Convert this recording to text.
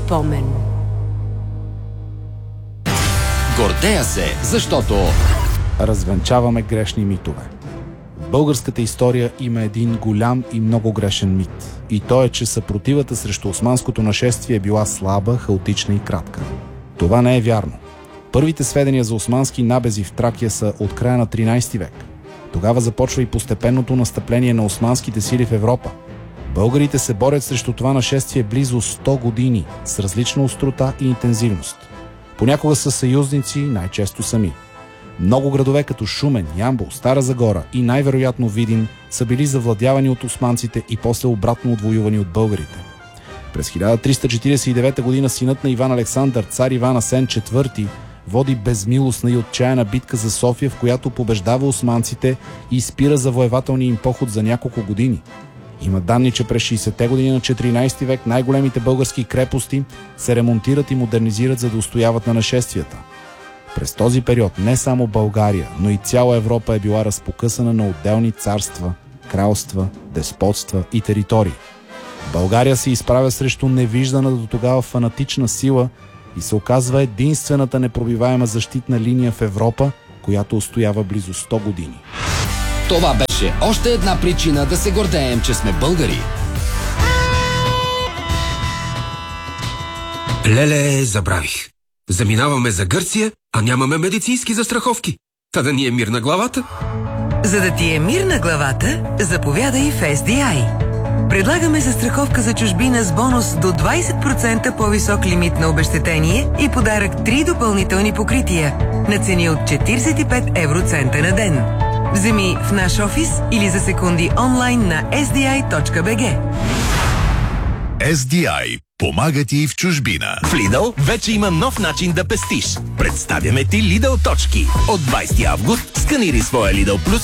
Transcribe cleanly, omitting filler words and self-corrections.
спомен. Гордея се, защото развенчаваме грешни митове. В българската история има един голям и много грешен мит. И то е, че съпротивата срещу османското нашествие е била слаба, хаотична и кратка. Това не е вярно. Първите сведения за османски набези в Тракия са от края на 13 век. Тогава започва и постепенното настъпление на османските сили в Европа. Българите се борят срещу това нашествие близо 100 години, с различна острота и интензивност. Понякога са съюзници, най-често сами. Много градове като Шумен, Ямбол, Стара Загора и най-вероятно Видин са били завладявани от османците и после обратно отвоювани от българите. През 1349 година синът на Иван Александър, цар Иван Асен IV, води безмилостна и отчаяна битка за София, в която побеждава османците и спира завоевателния им поход за няколко години. Има данни, че през 60-те години на 14 век най-големите български крепости се ремонтират и модернизират, за да устояват на нашествията. През този период не само България, но и цяла Европа е била разпокъсана на отделни царства, кралства, деспотства и територии. България се изправя срещу невиждана до тогава фанатична сила и се оказва единствената непробиваема защитна линия в Европа, която устоява близо 100 години. това беше още една причина да се гордеем, че сме българи. Леле, забравих. Заминаваме за Гърция, а нямаме медицински застраховки. Та да ни е мир на главата. За да ти е мир на главата, заповядай в SDI. Предлагаме застраховка за чужбина с бонус до 20% по-висок лимит на обезщетение и подарък 3 допълнителни покрития на цени от 45 евроцента на ден. Вземи в наш офис или за секунди онлайн на sdi.bg. SDI помага ти в чужбина. В Lidl вече има нов начин да пестиш. Представяме ти Lidl точки. От 20 август сканирай своя Lidl Plus